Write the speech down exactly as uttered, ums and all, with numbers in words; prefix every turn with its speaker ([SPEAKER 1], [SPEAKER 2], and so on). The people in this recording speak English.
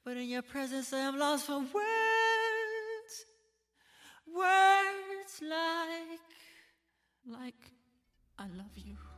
[SPEAKER 1] but in your presence I am lost for words. Words like, like, I love you.